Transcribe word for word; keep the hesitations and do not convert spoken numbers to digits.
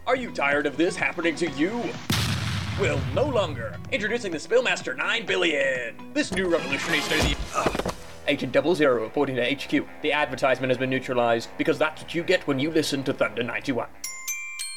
Are you tired of this happening to you? Well, no longer. Introducing the Spillmaster nine billion. This new revolutionary state of the... Agent Double Zero reporting to H Q. The advertisement has been neutralized because that's what you get when you listen to Thunder ninety-one.